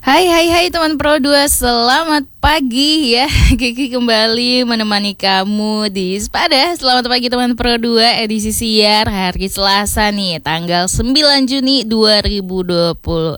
Hai teman Pro 2, selamat pagi ya. Kiki kembali menemani kamu di Sepada. Selamat pagi teman Pro 2, edisi siar hari Selasa nih, tanggal 9 Juni 2026.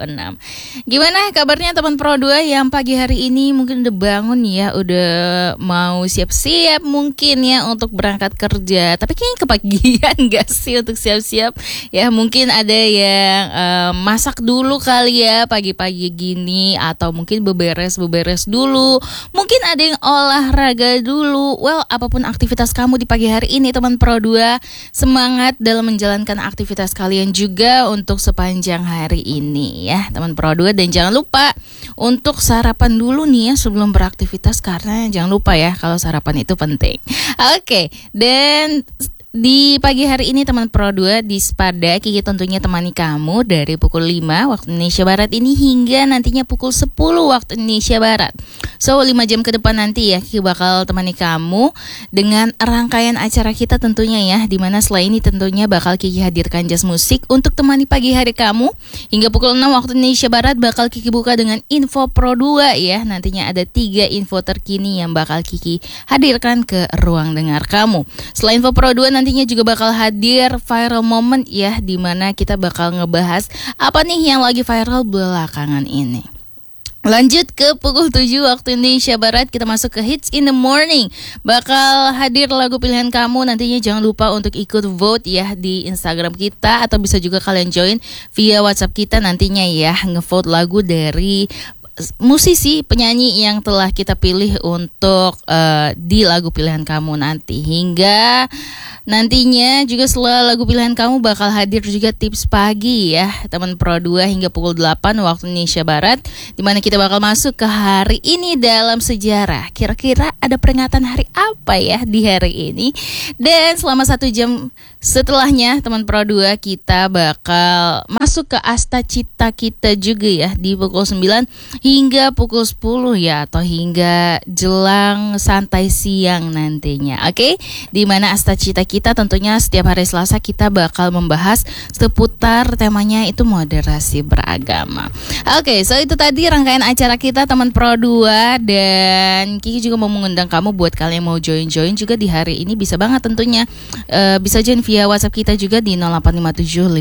Gimana kabarnya teman Pro 2 yang pagi hari ini mungkin udah bangun ya, udah mau siap-siap mungkin ya untuk berangkat kerja. Tapi kayaknya kepagian gak sih untuk siap-siap? Ya mungkin ada yang masak dulu kali ya pagi-pagi gini, atau mungkin beberes dulu. Mungkin ada yang olahraga dulu. Well, apapun aktivitas kamu di pagi hari ini teman Pro 2, semangat dalam menjalankan aktivitas kalian juga untuk sepanjang hari ini ya teman Pro 2. Dan jangan lupa untuk sarapan dulu nih ya sebelum beraktivitas, karena jangan lupa ya kalau sarapan itu penting. Oke, dan di pagi hari ini teman Pro 2 di Sepada, Kiki tentunya temani kamu dari pukul 5 waktu Indonesia Barat ini hingga nantinya pukul 10 waktu Indonesia Barat. So 5 jam ke depan nanti ya Kiki bakal temani kamu dengan rangkaian acara kita tentunya ya, dimana setelah ini tentunya bakal Kiki hadirkan jazz musik untuk temani pagi hari kamu. Hingga pukul 6 waktu Indonesia Barat bakal Kiki buka dengan info Pro 2 ya. Nantinya ada 3 info terkini yang bakal Kiki hadirkan ke ruang dengar kamu. Selain info Pro 2 nantinya juga bakal hadir viral moment ya, dimana kita bakal ngebahas apa nih yang lagi viral belakangan ini. Lanjut ke pukul 7 waktu Indonesia Barat, kita masuk ke Hits in the Morning. Bakal hadir lagu pilihan kamu, nantinya jangan lupa untuk ikut vote ya di Instagram kita, atau bisa juga kalian join via WhatsApp kita nantinya ya, ngevote lagu dari musisi penyanyi yang telah kita pilih untuk di lagu pilihan kamu nanti. Hingga nantinya juga setelah lagu pilihan kamu bakal hadir juga tips pagi ya teman Pro 2 hingga pukul 8 waktu Indonesia Barat, dimana kita bakal masuk ke hari ini dalam sejarah. Kira-kira ada peringatan hari apa ya di hari ini. Dan selama 1 jam setelahnya teman Pro 2 kita bakal masuk ke Asta Cita kita juga ya, di pukul 9 hingga pukul 10 ya, atau hingga jelang santai siang nantinya. Oke, dimana Asta Cita kita tentunya setiap hari Selasa kita bakal membahas seputar temanya itu moderasi beragama. Oke, so itu tadi rangkaian acara kita teman Pro 2, dan Kiki juga mau mengundang kamu buat kalian mau join juga di hari ini, bisa banget tentunya bisa join via WhatsApp kita juga di 0857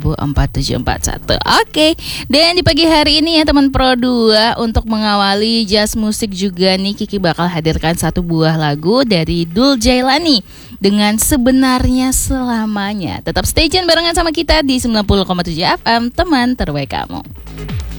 504741. Oke, dan di pagi hari ini ya teman Pro 2, untuk mengawali jazz musik juga nih Kiki bakal hadirkan satu buah lagu dari Dul Jailani dengan Sebenarnya Selamanya. Tetap stay tune barengan sama kita di 90,7 FM, teman terbaik kamu.